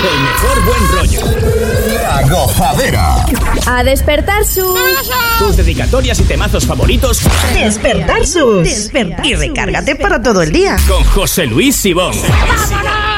el mejor buen rollo. La Gozadera. A despertar sus... Tus dedicatorias y temazos favoritos. Despertar sus. Y recárgate para todo el día. Con José Luis Sibón. ¡Vámonos!